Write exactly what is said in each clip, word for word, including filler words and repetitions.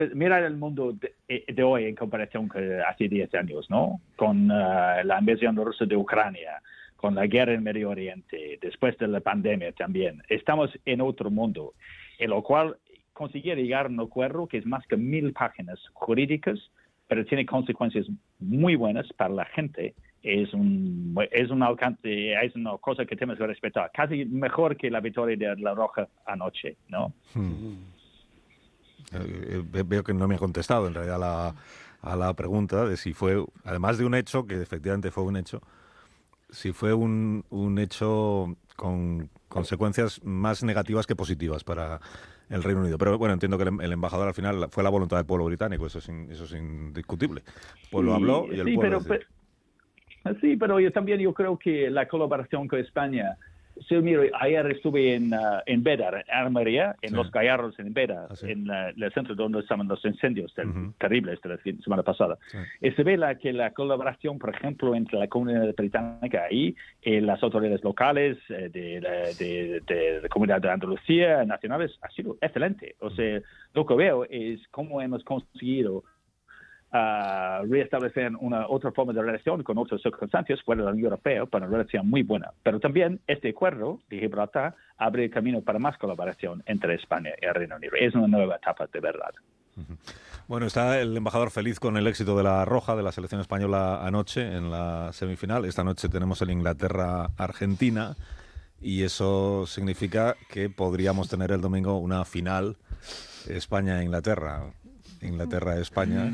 mira el mundo de, de hoy en comparación con hace diez años, ¿no? Con uh, la invasión rusa de Ucrania, con la guerra en Medio Oriente, después de la pandemia también. Estamos en otro mundo, en lo cual conseguir llegar a un acuerdo que es más que mil páginas jurídicas, pero tiene consecuencias muy buenas para la gente. Es un, es un alcance, es una cosa que tenemos que respetar. Casi mejor que la victoria de La Roja anoche, ¿no? Hmm. Eh, veo que no me ha contestado en realidad la, a la pregunta de si fue, además de un hecho, que efectivamente fue un hecho, si fue un, un hecho con consecuencias más negativas que positivas para el Reino Unido. Pero bueno, entiendo que el, el embajador al final fue la voluntad del pueblo británico, eso es, in, eso es indiscutible. El pueblo sí, habló y el sí, pueblo pero, pero, sí, pero yo también yo creo que la colaboración con España... Sí, mira, ayer estuve en, uh, en Beda, en Almería, en sí. Los Gallardos, en Beda, ¿Ah, sí? en uh, el centro donde estaban los incendios del, uh-huh. terribles de la semana pasada. Sí. Y se ve la, que la colaboración, por ejemplo, entre la comunidad británica ahí y las autoridades locales eh, de, la, de, de la comunidad de Andalucía, nacionales, ha sido excelente. O sea, uh-huh. lo que veo es cómo hemos conseguido Uh, reestablecer una otra forma de relación con otras circunstancias fuera de la Unión Europea para una relación muy buena. Pero también este acuerdo de Gibraltar abre el camino para más colaboración entre España y el Reino Unido. Es una nueva etapa de verdad. Uh-huh. Bueno, está el embajador feliz con el éxito de la Roja, de la selección española anoche en la semifinal. Esta noche tenemos el Inglaterra-Argentina y eso significa que podríamos tener el domingo una final España-Inglaterra. Inglaterra-España.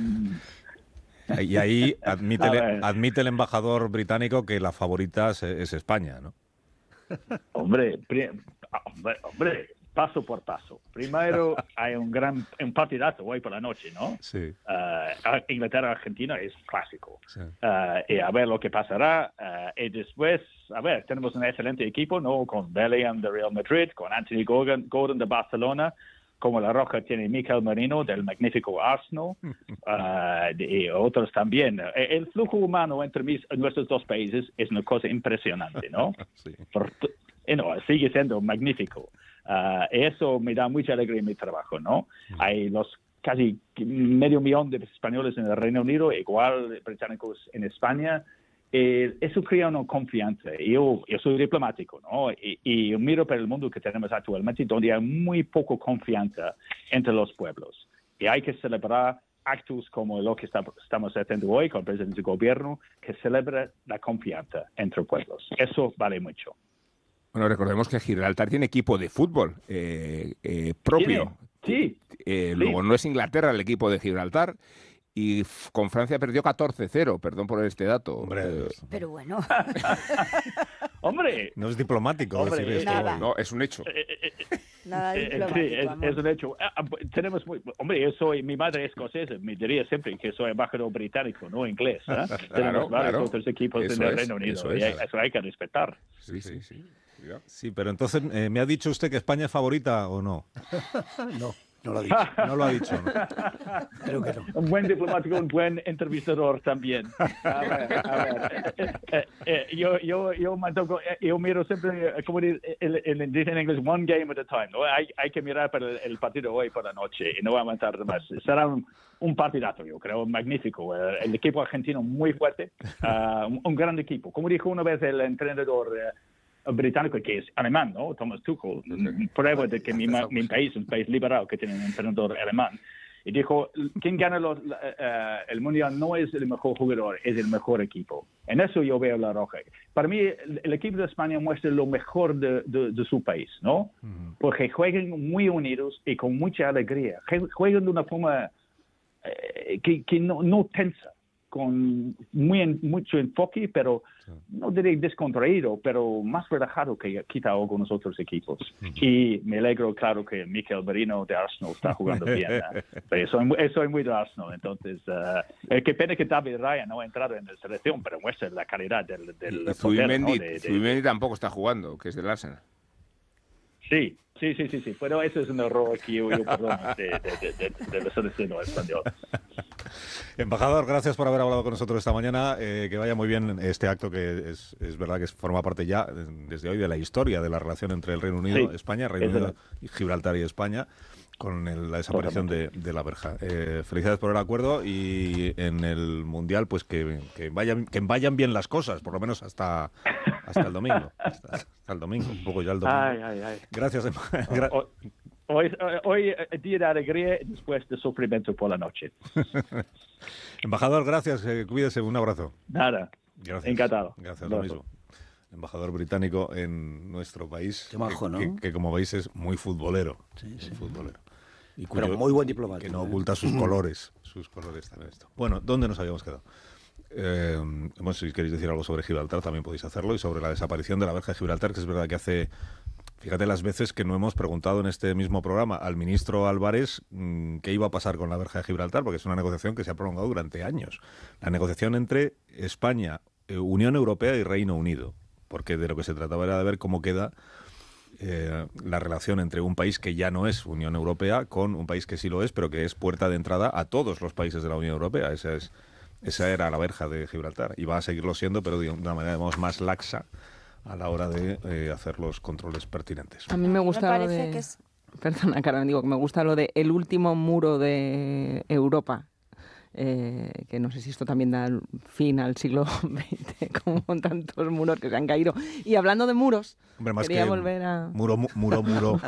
Y ahí admite, admite el embajador británico que la favorita es, es España, ¿no? Hombre, hombre, hombre, paso por paso. Primero hay un gran un partidazo hoy por la noche, ¿no? Sí. Uh, Inglaterra-Argentina es clásico. Sí. Uh, y a ver lo que pasará. Uh, y después, a ver, tenemos un excelente equipo, ¿no? Con Bellingham de Real Madrid, con Anthony Gordon, Gordon de Barcelona, como La Roja tiene Mikel Merino del magnífico Arsenal, uh, y otros también. El flujo humano entre mis, nuestros dos países es una cosa impresionante, ¿no? Sí. Por, you know, sigue siendo magnífico. Uh, eso me da mucha alegría en mi trabajo, ¿no? Sí. Hay los casi medio millón de españoles en el Reino Unido, igual británicos en España. Eh, eso crea una confianza. Yo, yo soy diplomático, ¿no? Y, y yo miro para el mundo que tenemos actualmente, donde hay muy poco confianza entre los pueblos. Y hay que celebrar actos como lo que está, estamos haciendo hoy con el presidente del gobierno, que celebra la confianza entre pueblos. Eso vale mucho. Bueno, recordemos que Gibraltar tiene equipo de fútbol eh, eh, propio. Sí. Eh, sí. Luego no es Inglaterra el equipo de Gibraltar. Y con Francia perdió catorce cero, perdón por este dato. Hombre, eh, pero bueno. Hombre. No es diplomático Hombre, decir esto. Nada. No, es un hecho. Nada diplomático, sí, es, es un hecho. Tenemos muy, hombre, yo soy, mi madre es escocesa, me diría siempre que soy embajador británico, no inglés. ¿eh? Claro, Tenemos varios claro. otros equipos Eso en el es, Reino Unido eso y es. eso hay que respetar. Sí, sí, sí. Cuidado. Sí, pero entonces, eh, ¿me ha dicho usted que España es favorita o no? No. No lo ha dicho. No lo ha dicho, ¿no? Creo que no. Un buen diplomático, un buen entrevistador también. A ver, a ver. Eh, eh, eh, yo, yo, yo, mantengo, yo miro siempre, como dice en inglés, one game at a time. ¿No? Hay, hay que mirar para el, el partido hoy por la noche y no aguantar más. Será un, un partidazo, yo creo, magnífico. El, el equipo argentino muy fuerte, uh, un, un gran equipo. Como dijo una vez el entrenador uh, británico, que es alemán, ¿no? Thomas Tuchel, okay. Prueba de que mi, mi país es un país liberal que tiene un entrenador alemán. Y dijo, quien gana los, uh, el Mundial no es el mejor jugador, es el mejor equipo. En eso yo veo La Roja. Para mí, el, el equipo de España muestra lo mejor de, de, de su país, ¿no? Uh-huh. Porque juegan muy unidos y con mucha alegría. Juegan de una forma eh, que, que no, no tensa, con muy en, mucho enfoque, pero sí. no diré descontraído, pero más relajado que quizá algunos otros equipos. Uh-huh. Y me alegro, claro, que Mikel Merino de Arsenal está jugando bien. ¿eh? Pero soy, muy, soy muy de Arsenal, entonces, uh, eh, qué pena que David Raya no ha entrado en la selección, pero muestra la calidad del... del Zubimendi, ¿no? de, de, Zubimendi tampoco está jugando, que es del Arsenal. Sí, sí, sí, sí, sí, pero eso es un error que yo, yo perdono de, de, de, de, de la selección española. Embajador, gracias por haber hablado con nosotros esta mañana. Eh, que vaya muy bien este acto, que es, es verdad que forma parte ya desde hoy de la historia de la relación entre el Reino Unido, sí, España, Reino Unido, y Gibraltar y España. con el, la desaparición de, de la verja. Eh, felicidades por el acuerdo y en el Mundial pues que, que vayan que vayan bien las cosas, por lo menos hasta hasta el domingo. Hasta, hasta el domingo, un poco ya el domingo. Ay, ay, ay. Gracias. Gra Hoy, hoy, hoy es día de alegría después de sufrimiento por la noche. Embajador, gracias. Eh, cuídese. Un abrazo. Nada. Gracias. Encantado. Gracias, lo mismo. Embajador británico en nuestro país. Qué majo, que, ¿no? que, que como veis es muy futbolero. Sí, muy sí. futbolero. Y Pero cuyo, muy buen diplomático. que no ¿eh? oculta sus colores. Sus colores también esto. Bueno, ¿dónde nos habíamos quedado? Eh, bueno, si queréis decir algo sobre Gibraltar también podéis hacerlo y sobre la desaparición de la verja de Gibraltar, que es verdad que hace... Fíjate las veces que no hemos preguntado en este mismo programa al ministro Álvarez mmm, qué iba a pasar con la verja de Gibraltar, porque es una negociación que se ha prolongado durante años. La negociación entre España, eh, Unión Europea y Reino Unido, porque de lo que se trataba era de ver cómo queda eh, la relación entre un país que ya no es Unión Europea con un país que sí lo es, pero que es puerta de entrada a todos los países de la Unión Europea. Esa es, esa era la verja de Gibraltar y va a seguirlo siendo, pero de una manera digamos, más laxa a la hora de eh, hacer los controles pertinentes. A mí me gusta me lo parece de... que es... Perdona, Carmen, digo que me gusta lo de el último muro de Europa. Eh, que no sé si esto también da fin al siglo veinte, como con tantos muros que se han caído. Y hablando de muros, Hombre, más quería que volver a... Muro, mu- muro, muro,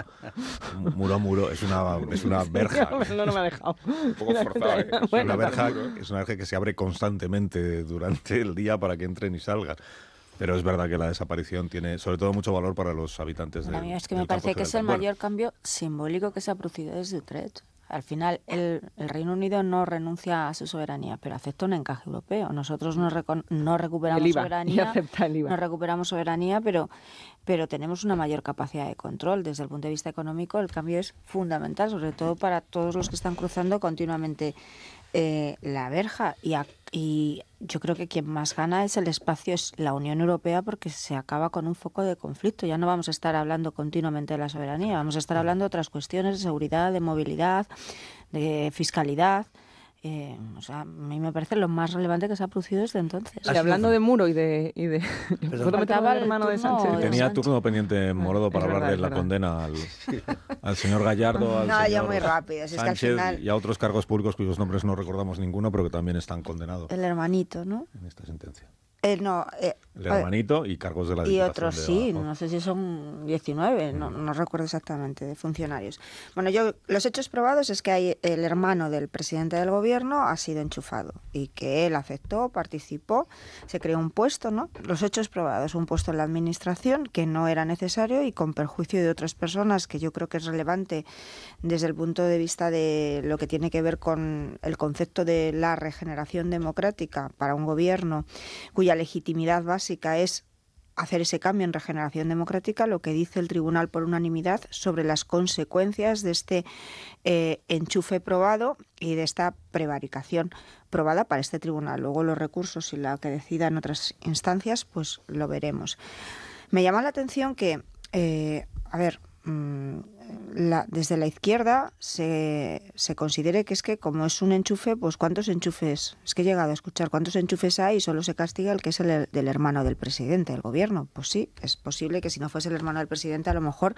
muro, muro, es una, es una verja. No, no me ha dejado. Un poco forzado, ¿eh? Es Bueno, una verja, es una verja que se abre constantemente durante el día para que entren y salgan. Pero es verdad que la desaparición tiene, sobre todo, mucho valor para los habitantes de A mí es que me parece que es el mayor cambio simbólico que se ha producido desde Utrecht. Al final, el, el Reino Unido no renuncia a su soberanía, pero acepta un encaje europeo. Nosotros no, recon, no recuperamos el I V A, soberanía, y acepta el I V A. no recuperamos soberanía, pero, pero tenemos una mayor capacidad de control. Desde el punto de vista económico, el cambio es fundamental, sobre todo para todos los que están cruzando continuamente eh, la verja. Y, a, y yo creo que quien más gana es el espacio, es la Unión Europea, porque se acaba con un foco de conflicto. Ya no vamos a estar hablando continuamente de la soberanía, vamos a estar hablando de otras cuestiones de seguridad, de movilidad, de fiscalidad. Eh, o sea, a mí me parece lo más relevante que se ha producido desde entonces. Y hablando de muro y de... Y de ¿Puedo meter Faltaba al el hermano de turno Sánchez? de Tenía Sánchez. turno pendiente Morodo para Es hablar verdad, de es la verdad. condena al, al señor Gallardo, al No, señor yo muy rápido, si es que al Sánchez final- y a otros cargos públicos cuyos nombres no recordamos ninguno, pero que también están condenados El hermanito, ¿no? en esta sentencia. Eh, no, eh, El hermanito y cargos de la Y Diputación otros de sí, Badajoz. no sé si son diecinueve, no, no recuerdo exactamente, de funcionarios. bueno, yo los hechos probados es que hay, el hermano del presidente del gobierno ha sido enchufado y que él aceptó, participó, se creó un puesto, ¿no? Los hechos probados, un puesto en la administración que no era necesario y con perjuicio de otras personas, que yo creo que es relevante desde el punto de vista de lo que tiene que ver con el concepto de la regeneración democrática para un gobierno cuya legitimidad básica es hacer ese cambio en regeneración democrática, lo que dice el tribunal por unanimidad sobre las consecuencias de este eh, enchufe probado y de esta prevaricación probada para este tribunal. Luego los recursos y la que decida en otras instancias, pues lo veremos. Me llama la atención que, eh, a ver, mmm, la, desde la izquierda se, se considere que es que como es un enchufe, pues ¿cuántos enchufes? Es que he llegado a escuchar cuántos enchufes hay y solo se castiga el que es el del hermano del presidente del gobierno. Pues sí, es posible que si no fuese el hermano del presidente a lo mejor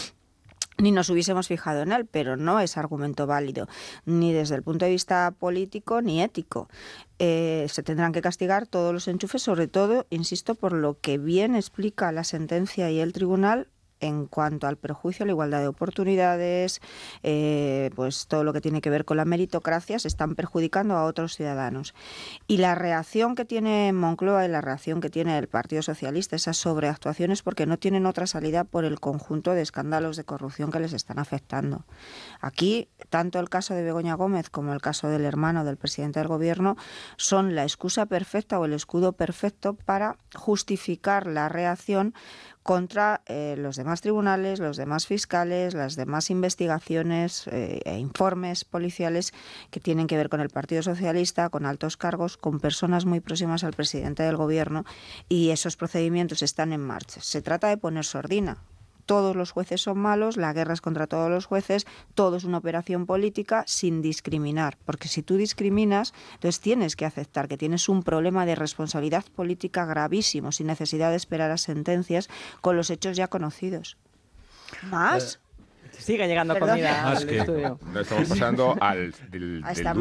ni nos hubiésemos fijado en él, pero no es argumento válido, ni desde el punto de vista político ni ético. Eh, se tendrán que castigar todos los enchufes, sobre todo, insisto, por lo que bien explica la sentencia y el tribunal en cuanto al perjuicio a la igualdad de oportunidades, eh, pues todo lo que tiene que ver con la meritocracia, se están perjudicando a otros ciudadanos. Y la reacción que tiene Moncloa y la reacción que tiene el Partido Socialista, esas sobreactuaciones, porque no tienen otra salida por el conjunto de escándalos de corrupción que les están afectando. Aquí, tanto el caso de Begoña Gómez como el caso del hermano del presidente del gobierno son la excusa perfecta o el escudo perfecto para justificar la reacción contra eh, los demás tribunales, los demás fiscales, las demás investigaciones eh, e informes policiales que tienen que ver con el Partido Socialista, con altos cargos, con personas muy próximas al presidente del gobierno, y esos procedimientos están en marcha. Se trata de poner sordina. Todos los jueces son malos, la guerra es contra todos los jueces, todo es una operación política sin discriminar, porque si tú discriminas, entonces tienes que aceptar que tienes un problema de responsabilidad política gravísimo, sin necesidad de esperar a sentencias con los hechos ya conocidos. ¿Más? Eh, Sigue llegando Perdón. comida Ah, al es que- estudio. No estamos pasando al del, A del esta dulce